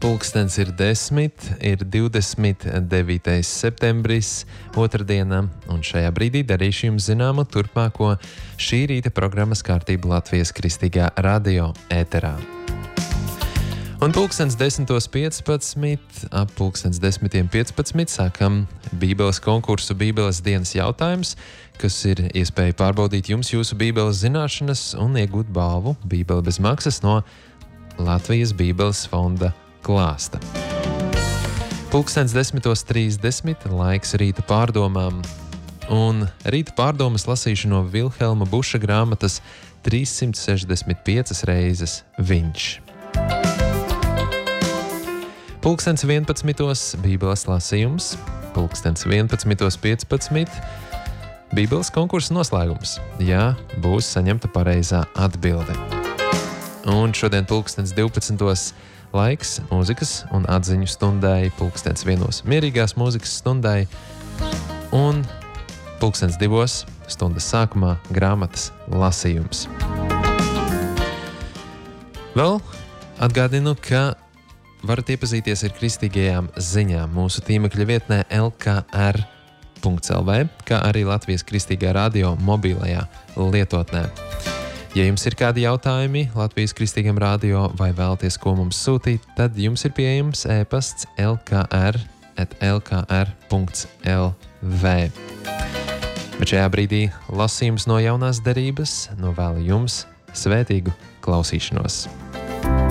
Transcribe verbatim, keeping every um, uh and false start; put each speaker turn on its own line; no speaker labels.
Pulkstens ir desmit, ir divdesmit devītais septembris, otrdiena, un šajā brīdī darīšu jums zināmu turpmāko šī rīta programmas kārtību Latvijas Kristīgā radio ēterā. Un pulkstens desmitos piecpadsmit, ap pulkstens desmitiem piecpadsmit sākam Bībeles konkursu Bībeles dienas jautājums, kas ir iespēja pārbaudīt jums jūsu Bībeles zināšanas un iegūt balvu Bībele bez maksas no Latvijas Bībeles fonda klāsta. Pulkstens desmitos trīsdesmit laiks rīta pārdomām, un rīta pārdomas lasīšu no Vilhelma Buša grāmatas trīssimt sešdesmit piecas reizes viņš. Pulkstens vienpadsmitos Bībeles lasījums, pulkstens vienpadsmitos piecpadsmit Bībeles konkursa noslēgums, ja būs saņemta pareizā atbilde. Un šodien pulkstens divpadsmitos laiks mūzikas un atziņu stundai, pulkstens vienos mierīgās mūzikas stundai un pulkstens divos stundas sākumā grāmatas lasījums. Vēl atgādinu, ka varat iepazīties ar kristīgajām ziņām mūsu tīmekļa vietnē el ka er punkts el vē, kā arī Latvijas Kristīgā radio mobilajā lietotnē. Ja jums ir kādi jautājumi Latvijas Kristīgam radio vai vēlaties ko mums sūtīt, tad jums ir pieejams e-pasts el ka er at el ka er punkts el vē. Bet šajā brīdī lasījums no jaunās derības novēlu jums svētīgu klausīšanos.